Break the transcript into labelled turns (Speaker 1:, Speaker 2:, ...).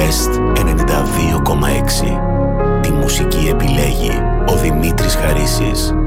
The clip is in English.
Speaker 1: Best 92,6. Τη μουσική επιλέγει ο Δημήτρης Χαρίσης.